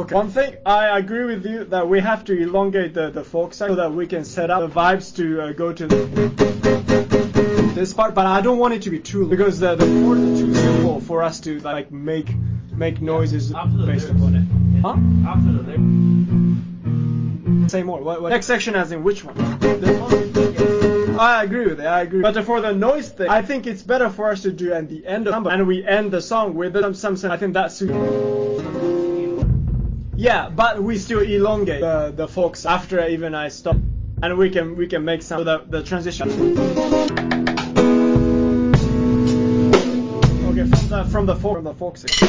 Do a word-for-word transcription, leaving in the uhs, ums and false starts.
Okay. One thing, I agree with you that we have to elongate the, the folk section so that we can set up the vibes to uh, go to this part, but I don't want it to be too long because the, the chords are too simple for us to like make make noises based upon it. Huh? After the lyrics. Say more. What, what? Next section as in which one? This one? I agree with it, I agree. But for the noise thing, I think it's better for us to do at the end of the number, and we end the song with some, some, some I think that's suits. Yeah, but we still elongate the, the folks after even I stop, and we can we can make some of the, the transition. Okay, from the from the folk from the folk section.